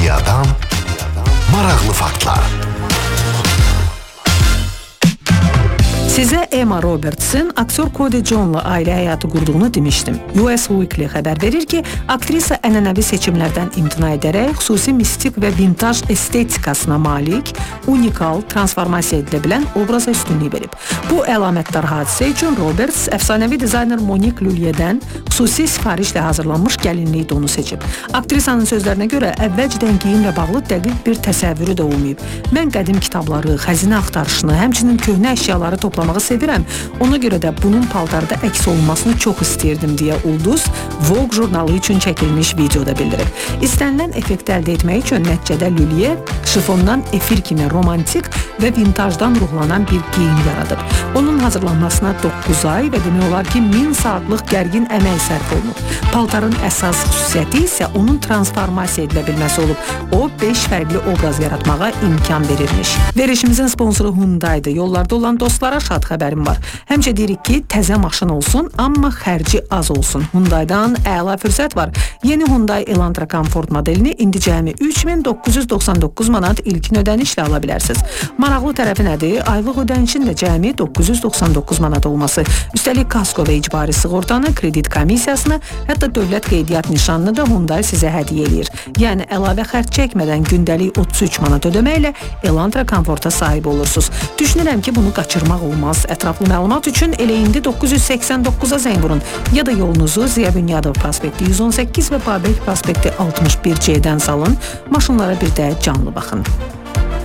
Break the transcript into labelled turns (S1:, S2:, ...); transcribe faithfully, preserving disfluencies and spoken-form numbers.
S1: Dünyadan maraqlı faktlar.
S2: Sizə Emma Roberts'ın aktör Cody John'la ailə həyatı qurduğunu demişdim. U S Weekly xəbər verir ki, aktrisa ənənəvi seçimlərdən imtina edərək xüsusi mistik və vintaj estetikasına malik, unikal, transformasiya edilə bilən obraza üstünlük verib. Bu əlamətdar hadisə üçün Roberts əfsanəvi dizayner Monique Lhuillier-dən xüsusi sifarişlə hazırlanmış gəlinlik donu seçib. Aktrisanın sözlərinə görə əvvəlcədən geyimlə bağlı dəqiq bir təsəvvürü də olmayıb. Mən qədim kitabları, xəzinə axtarışını, həmçinin köhnə əşyaları toplamağı sevirəm. Ona görə də bunun paltarda əks olunmasını çox istəyirdim deyə ulduz Vogue jurnalı üçün çəkilmiş videoda bildirib. İstənilən effekti əldə etmək üçün nəticədə Lhuillier şifondan efir kimi romantik və vintajdan ruhlanan bir geyim yaradıb. Onun hazırlanmasına doqquz ay və demək olar ki, min saatlıq gərgin əmək sərf olunub. Paltarın əsas xüsusiyyəti isə onun transformasiya edilə bilməsi olub. O, beş fərqli obraz yaratmağa imkan verirmiş. Verişimizin sponsoru Hyundai'dir. Yollarda olan dostlara şad xəbərim var. Həmçə deyirik ki, təzə maşın olsun, amma xərci az olsun. Hyundai'dan əla fürsət var. Yeni Hyundai Elantra Comfort modelini indi cəmi üç min doqquz yüz doxsan doqquz manat ilkin ödənişlə ala bilərsiniz. Maraqlı tərəfi nədir? Aylıq ödənişin də cəmi doqquz yüz doxsan doqquz manat olması. Üstəlik kasko və icbari sığortanı, kredit komissiyasını, hətta dövlət qeydiyyat nişanını da Hyundai sizə hədiyyə eləyir. Yəni əlavə xərc çəkmədən gündəlik otuz üç manat ödəməklə Elantra Comfort'a sahib olursunuz. Düşünürəm ki, bunu qaçırmaq olmaz. Ətraflı məlumat üçün elə indi doqquz yüz səksən doqquza zəng vurun ya da yolunuzu Ziya Bünyadov prospekti yüz on səkkiz və Babək prospekti altmış bir C-dən salın. Maşınlara bir də canlı baxın.